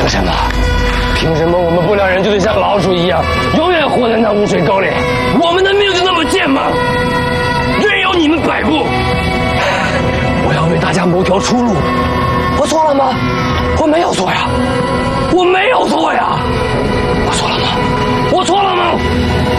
什么？凭什么我们不良人就得像老鼠一样，永远活在那污水沟里？我们的命就那么贱吗？任由你们摆布！我要为大家谋条出路。我错了吗？我没有错呀，我没有错呀。我错了吗？我错了吗？